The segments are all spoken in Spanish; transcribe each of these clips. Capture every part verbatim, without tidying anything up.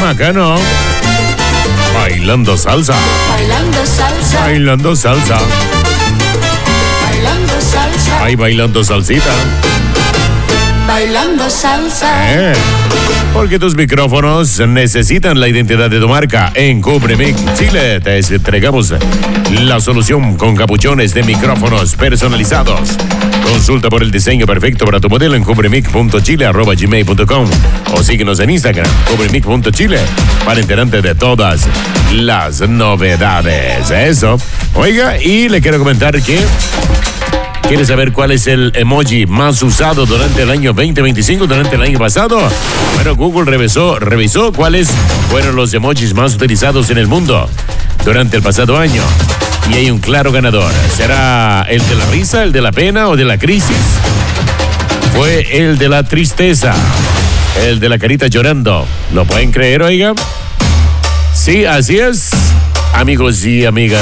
Macano. Bailando salsa. Bailando salsa. Bailando salsa. Bailando salsa. Ay, bailando salsita. Bailando salsa. Eh, porque tus micrófonos necesitan la identidad de tu marca. En Cubremic Chile te entregamos la solución con capuchones de micrófonos personalizados. Consulta por el diseño perfecto para tu modelo en cubremic punto chile arroba gmail punto com o síguenos en Instagram, cubremic punto chile, para enterarte de todas las novedades. Eso. Oiga, y le quiero comentar que... ¿Quieres saber cuál es el emoji más usado durante el año veinte veinticinco, durante el año pasado? Bueno, Google revisó, revisó cuáles fueron los emojis más utilizados en el mundo durante el pasado año. Y hay un claro ganador. ¿Será el de la risa, el de la pena o de la crisis? Fue el de la tristeza, el de la carita llorando. ¿Lo pueden creer, oiga? Sí, así es, amigos y amigas.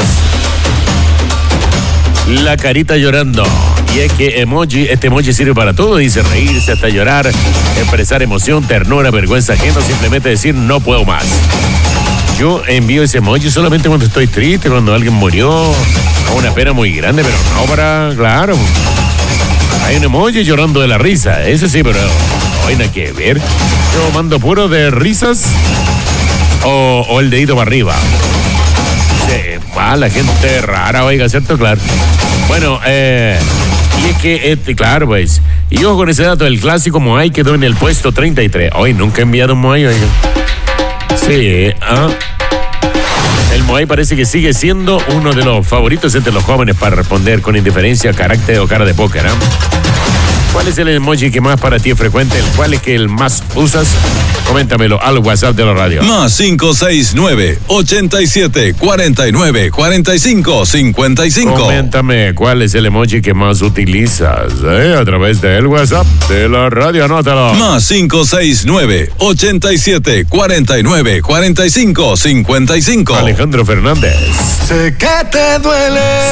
La carita llorando. Y es que emoji, este emoji sirve para todo. Dice reírse hasta llorar, expresar emoción, ternura, vergüenza ajena, simplemente decir no puedo más. Yo envío ese emoji solamente cuando estoy triste, cuando alguien murió, o una pena muy grande, pero no para, claro. Hay un emoji llorando de la risa, ese sí, pero no hay nada que ver. Yo mando puro de risas o, o el dedito para arriba. Ah, la gente rara, oiga, ¿cierto? Claro. Bueno, eh, y es que, este, claro, pues, y ojo con ese dato, el clásico Moai quedó en el puesto treinta y tres. Hoy nunca he enviado un Moai, oiga. Sí, ah. El Moai parece que sigue siendo uno de los favoritos entre los jóvenes para responder con indiferencia, carácter o cara de póker, ¿ah? ¿Cuál es el emoji que más para ti es frecuente? ¿Cuál es que el más usas? Coméntamelo al WhatsApp de la radio. Más cinco seis nueve, ochenta y siete, cuarenta y nueve, cuarenta y cinco, cincuenta y cinco. Coméntame cuál es el emoji que más utilizas, ¿eh? A través del WhatsApp de la radio, anótalo. Más cinco seis nueve, ochenta y siete, cuarenta y nueve, cuarenta y cinco, cincuenta y cinco. Alejandro Fernández. Sé que te duele.